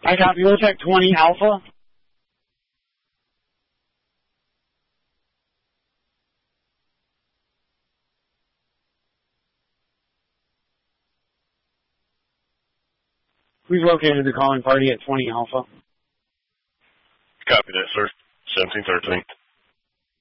I copy. We'll check 20 Alpha. We've located the calling party at 20 Alpha. Copy that, sir. 1713.